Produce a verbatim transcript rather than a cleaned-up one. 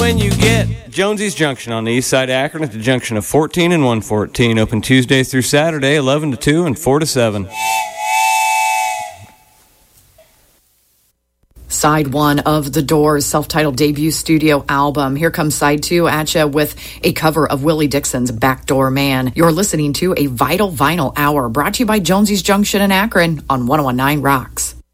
when you get Jonesy's Junction on the east side of Akron at the junction of fourteen and one fourteen. Open Tuesday through Saturday, eleven to two and four to seven. Side one of The Doors' self-titled debut studio album. Here comes side two at you with a cover of Willie Dixon's Backdoor Man. You're listening to a Vital Vinyl Hour brought to you by Jonesy's Junction in Akron on one oh one point nine Rocks.